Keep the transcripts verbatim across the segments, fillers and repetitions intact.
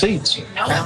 seats.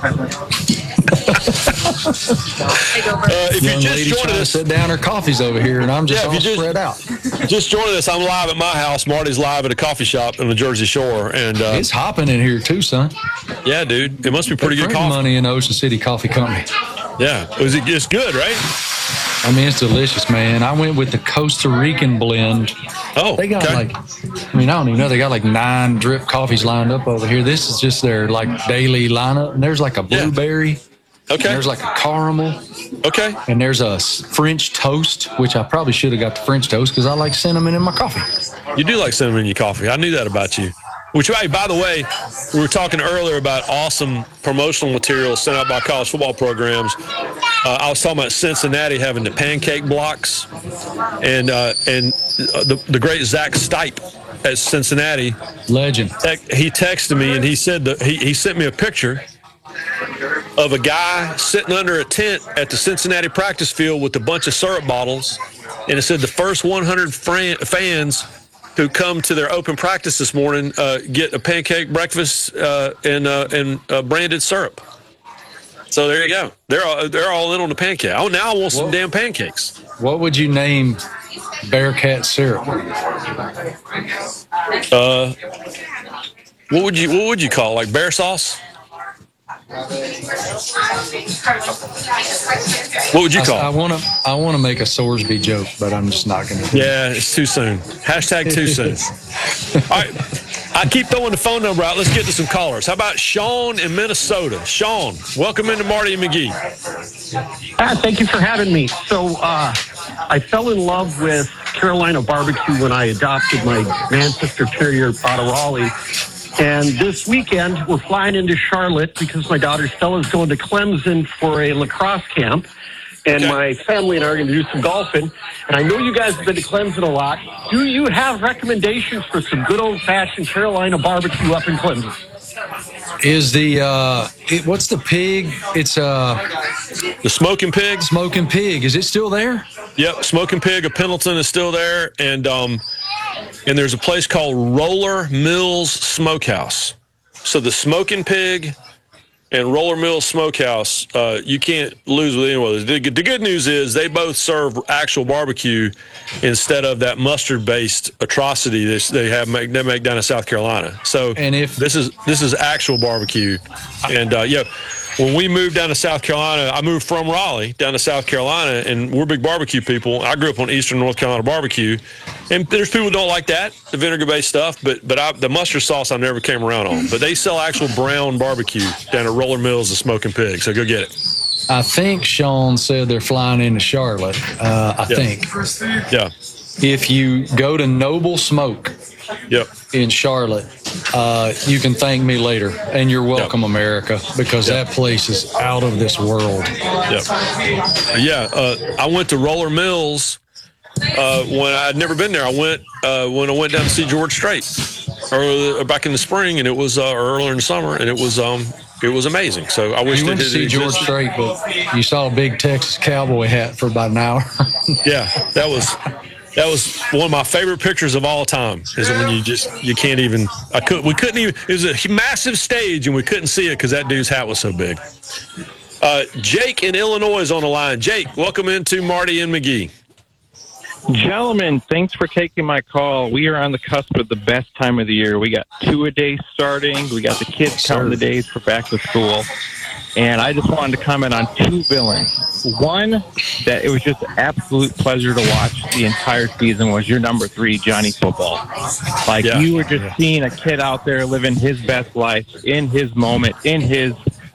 Uh, if Young you're just lady joining trying to us, sit down, her coffee's over here, and I'm just Yeah, if all you just- spread out. just joining us. I'm live at my house. Marty's live at a coffee shop on the Jersey Shore, and uh, It's hopping in here too, son. yeah, dude, it must be pretty They good print coffee. money in the Ocean City Coffee Company. Yeah, it was, it's good, right? I mean, it's delicious, man. I went with the Costa Rican blend. Oh, They got okay. like, I mean, I don't even know. They got like nine drip coffees lined up over here. This is just their like daily lineup. And there's like a Yeah. blueberry. Okay. And there's like a caramel. Okay. And there's a s- French toast, which I probably should have got the French toast because I like cinnamon in my coffee. You do like cinnamon in your coffee. I knew that about you. Which, hey, by the way, we were talking earlier about awesome promotional materials sent out by college football programs. Uh, I was talking about Cincinnati having the pancake blocks, and uh, and the, the great Zach Stipe at Cincinnati. Legend. Tec- he texted me and he said that he, he sent me a picture of a guy sitting under a tent at the Cincinnati practice field with a bunch of syrup bottles, and it said the first one hundred fran- fans who come to their open practice this morning uh, get a pancake breakfast uh, and uh, and uh, branded syrup. So there you go. They're all, they're all in on the pancake. Oh, now I want some Whoa. damn pancakes. What would you name Bearcat syrup? Uh, what would you what would you call it? Like bear sauce? What would you call I it? want to I want to make a Sorsby joke, but I'm just not going to. Yeah, it's too soon. Hashtag too soon. All right. I keep throwing the phone number out. Let's get to some callers. How about Sean in Minnesota? Sean, welcome into Marty and McGee. Ah, thank you for having me. So uh, I fell in love with Carolina barbecue when I adopted my Manchester Terrier out of Raleigh. And this weekend, we're flying into Charlotte because my daughter Stella's going to Clemson for a lacrosse camp. And Okay. my family and I are going to do some golfing. And I know you guys have been to Clemson a lot. Do you have recommendations for some good old-fashioned Carolina barbecue up in Clemson? Is the uh, it, what's the pig? It's uh, The Smoking Pigs. Smoking Pig. Is it still there? Yep, Smoking Pig of Pendleton is still there, and um, and there's a place called Roller Mills Smokehouse. So the Smoking Pig and Roller Mills Smokehouse, uh, you can't lose with any of those. The, the good news is they both serve actual barbecue instead of that mustard-based atrocity that they have make, they make down in South Carolina. So And if- this is this is actual barbecue, and uh, yeah. When we moved down to South Carolina, I moved from Raleigh down to South Carolina, and we're big barbecue people. I grew up on Eastern North Carolina barbecue, and there's people who don't like that, the vinegar-based stuff, but but I, the mustard sauce I never came around on. But they sell actual brown barbecue down at Roller Mills and Smoking Pig, so go get it. I think Sean said they're flying into Charlotte. Uh, I Yeah. think Yeah, if you go to Noble Smoke yep. in Charlotte, uh, you can thank me later, and you're welcome, America, because Yep. that place is out of this world. Yep. Yeah, uh, I went to Roller Mills uh, when I'd never been there. I went uh, when I went down to see George Strait early, back in the spring, and it was uh, earlier in the summer, and it was um, it was amazing. So I wish You they went to did see it George existed. Strait, but you saw a big Texas cowboy hat for about an hour. Yeah, that was that was one of my favorite pictures of all time. Is when you just you can't even I could we couldn't even it was a massive stage and we couldn't see it because that dude's hat was so big. Uh, Jake in Illinois is on the line. Jake, welcome into Marty and McGee. Gentlemen, thanks for taking my call. We are on the cusp of the best time of the year. We got two-a-day starting. We got the kids counting the days for back to school. And I just wanted to comment on two villains. One, that it was just an absolute pleasure to watch the entire season was your number three, Johnny Football. Like, Yeah. you were just seeing a kid out there living his best life in his moment, in his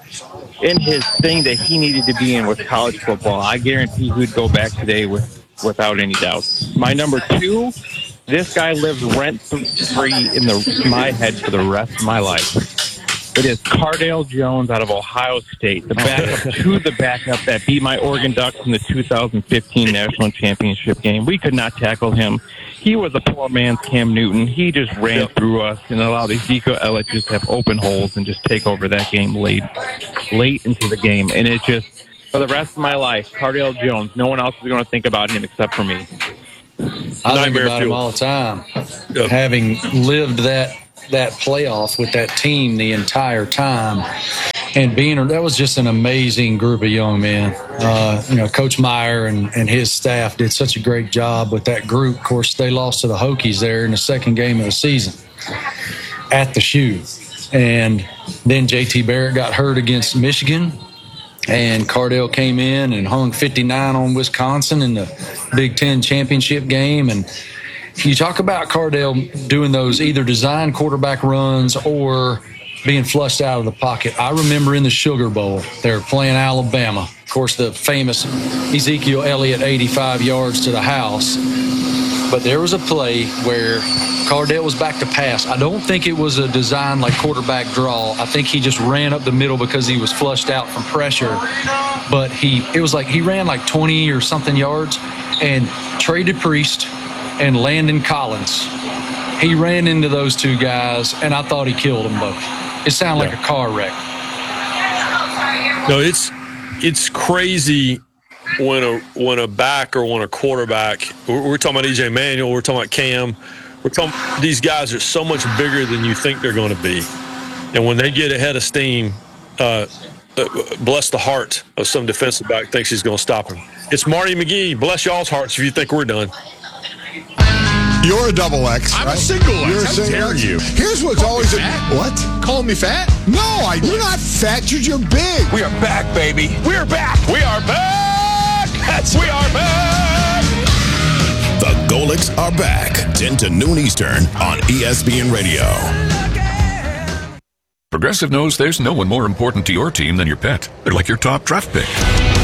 in his thing that he needed to be in with college football. I guarantee he'd go back today with without any doubt. My number two, this guy lives rent-free in the my head for the rest of my life. It is Cardale Jones out of Ohio State, the backup to the backup that beat my Oregon Ducks in the two thousand fifteen National Championship game. We could not tackle him. He was a poor man's Cam Newton. He just ran Yep. through us and allowed Ezekiel Elliott just to have open holes and just take over that game late, late into the game. And it just, for the rest of my life, Cardale Jones, no one else is going to think about him except for me. I think Nightmare about him fuel. all the time. Yep. Having lived that that playoff with that team the entire time, And being that was just an amazing group of young men. Uh, you know, Coach Meyer and, and his staff did such a great job with that group. Of course, they lost to the Hokies there in the second game of the season at the Shoe. And then J T Barrett got hurt against Michigan, and Cardale came in and hung fifty-nine on Wisconsin in the Big Ten championship game. And you talk about Cardale doing those either design quarterback runs or being flushed out of the pocket. I remember in the Sugar Bowl, they were playing Alabama. Of course, the famous Ezekiel Elliott eighty-five yards to the house. But there was a play where Cardale was back to pass. I don't think it was a design like quarterback draw. I think he just ran up the middle because he was flushed out from pressure. But he, it was like he ran like twenty or something yards, and Trey DePriest and Landon Collins, he ran into those two guys, and I thought he killed them both. It sounded like a car wreck. No, it's it's crazy when a when a back or when a quarterback. We're, we're talking about E J Manuel. We're talking about Cam. We're talking. These guys are so much bigger than you think they're going to be, and when they get ahead of steam, uh, uh, bless the heart of some defensive back thinks he's going to stop him. It's Marty McGee. Bless y'all's hearts if you think we're done. You're a double X. I'm right? a single X. You're a How single dare X. you? Here's what's Call always me a, fat? what? Call me fat? No, I, you're not fat. You're, you're big. We are back, baby. We're back. We are back. That's we are back. The Golics are back. ten to noon Eastern on E S P N Radio. Progressive knows there's no one more important to your team than your pet. They're like your top draft pick.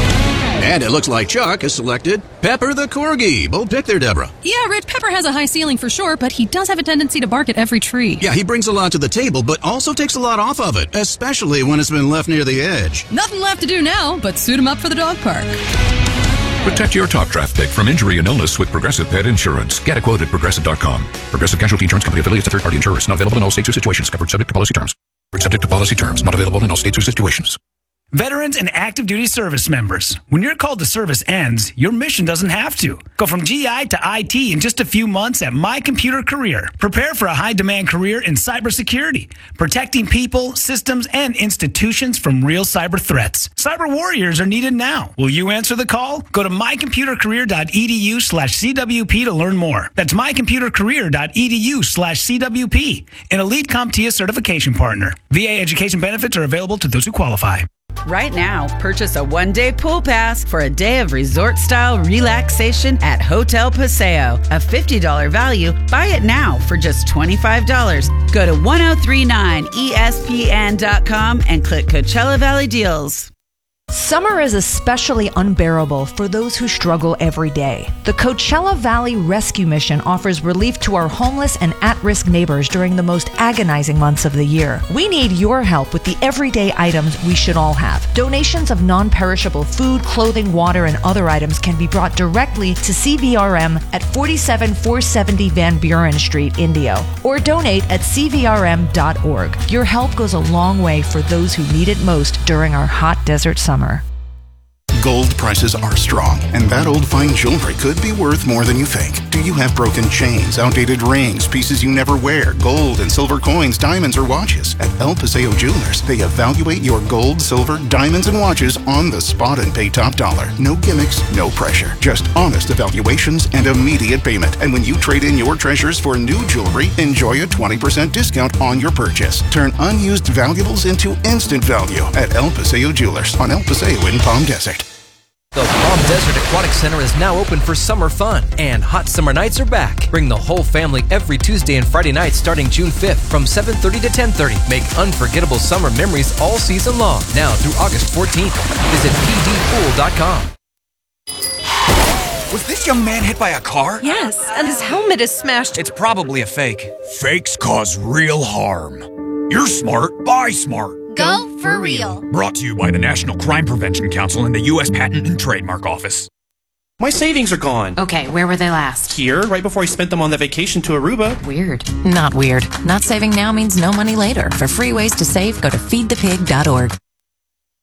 And it looks like Chuck has selected Pepper the Corgi. Bold pick there, Deborah. Yeah, Rich, Pepper has a high ceiling for sure, but he does have a tendency to bark at every tree. Yeah, he brings a lot to the table, but also takes a lot off of it, especially when it's been left near the edge. Nothing left to do now but suit him up for the dog park. Protect your top draft pick from injury and illness with Progressive Pet Insurance. Get a quote at Progressive dot com. Progressive Casualty Insurance Company affiliates a third-party insurers. Not available in all states or situations. Covered subject to policy terms. Subject to policy terms. Not available in all states or situations. Veterans and active duty service members, when your call to service ends, your mission doesn't have to. Go from G I to I T in just a few months at My Computer Career. Prepare for a high-demand career in cybersecurity, protecting people, systems, and institutions from real cyber threats. Cyber warriors are needed now. Will you answer the call? Go to my computer career dot e d u slash c w p to learn more. That's my computer career dot e d u slash c w p, an elite CompTIA certification partner. V A education benefits are available to those who qualify. Right now, purchase a one-day pool pass for a day of resort-style relaxation at Hotel Paseo. A fifty dollars value. Buy it now for just twenty-five dollars. Go to ten thirty-nine E S P N dot com and click Coachella Valley Deals. Summer is especially unbearable for those who struggle every day. The Coachella Valley Rescue Mission offers relief to our homeless and at-risk neighbors during the most agonizing months of the year. We need your help with the everyday items we should all have. Donations of non-perishable food, clothing, water, and other items can be brought directly to C V R M at forty-seven four seventy Van Buren Street, Indio, or donate at c v r m dot org. Your help goes a long way for those who need it most during our hot desert summer. Gold prices are strong, and that old fine jewelry could be worth more than you think. Do you have broken chains, outdated rings, pieces you never wear, gold and silver coins, diamonds, or watches? At El Paseo Jewelers, they evaluate your gold, silver, diamonds, and watches on the spot and pay top dollar. No gimmicks, no pressure. Just honest evaluations and immediate payment. And when you trade in your treasures for new jewelry, enjoy a twenty percent discount on your purchase. Turn unused valuables into instant value at El Paseo Jewelers on El Paseo in Palm Desert. The Palm Desert Aquatic Center is now open for summer fun, and hot summer nights are back. Bring the whole family every Tuesday and Friday night starting June fifth from seven thirty to ten thirty. Make unforgettable summer memories all season long, now through August fourteenth. Visit p d pool dot com. Was this young man hit by a car? Yes, and his helmet is smashed. It's probably a fake. Fakes cause real harm. You're smart, buy smart. Go for real. Brought to you by the National Crime Prevention Council and the U S Patent and Trademark Office. My savings are gone. Okay, where were they last? Here, right before I spent them on the vacation to Aruba. Weird. Not weird. Not saving now means no money later. For free ways to save, go to feed the pig dot org.